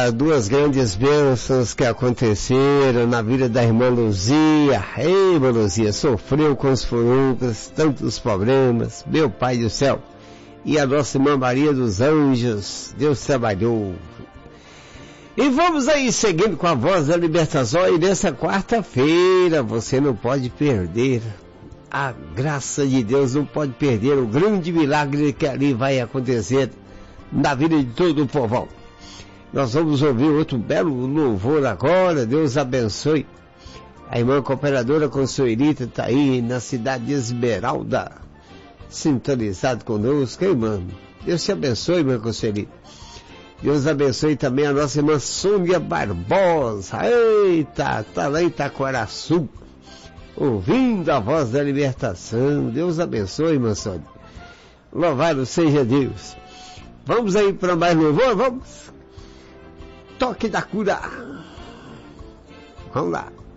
as duas grandes bênçãos que aconteceram na vida da irmã Luzia. Ei, irmã Luzia, sofreu com os furuncas, tantos problemas, meu Pai do céu. E a nossa irmã Maria dos Anjos, Deus trabalhou. E vamos aí seguindo com a Voz da Libertação. E nessa quarta-feira você não pode perder a graça de Deus, não pode perder o grande milagre que ali vai acontecer na vida de todo o povão. Nós vamos ouvir outro belo louvor agora. Deus abençoe. A irmã cooperadora Consuelita está aí na cidade de Esmeralda, sintonizado conosco, irmã. Deus te abençoe, irmã Consuelita. Deus abençoe também a nossa irmã Sônia Barbosa. Eita, tá lá em Itaquaraçu, ouvindo a Voz da Libertação. Deus abençoe, irmã Sônia. Louvado seja Deus. Vamos aí para mais louvor, vamos? Toque da cura. Vamos lá.